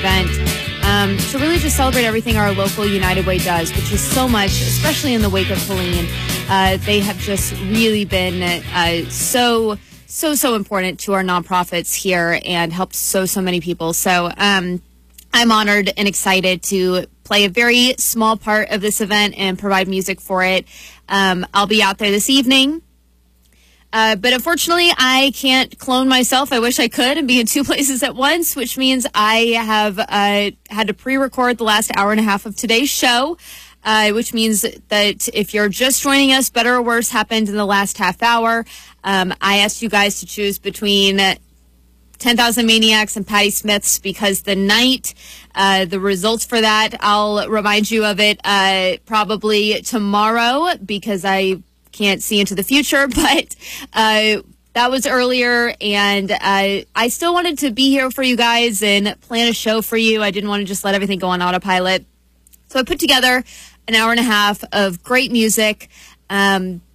event to really just celebrate everything our local United Way does, which is so much, especially in the wake of Helene. They have just really been so important to our nonprofits here and helped so many people. So I'm honored and excited to play a very small part of this event and provide music for it. I'll be out there this evening. But unfortunately, I can't clone myself. I wish I could and be in two places at once, which means I have had to pre-record the last hour and a half of today's show, which means that if you're just joining us, Better or Worse happened in the last half hour. I asked you guys to choose between 10,000 Maniacs and Patti Smith's Because the Night. The results for that, I'll remind you of it probably tomorrow because I can't see into the future, but that was earlier, and I still wanted to be here for you guys and plan a show for you. I didn't want to just let everything go on autopilot. So I put together an hour and a half of great music.